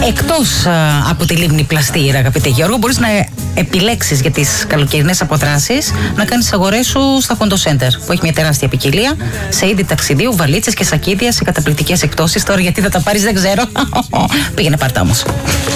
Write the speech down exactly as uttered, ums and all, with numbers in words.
Εκτός από τη λίμνη Πλαστήρα, αγαπητέ Γιώργο, μπορείς να επιλέξεις για τις καλοκαιρινές αποθράσεις να κάνεις αγορές σου στα Fondo Center, που έχει μια τεράστια ποικιλία σε είδη ταξιδίου, βαλίτσες και σακίδια σε καταπληκτικές εκπτώσεις. Τώρα γιατί θα τα πάρεις δεν ξέρω. Πήγαινε πάρτα όμως.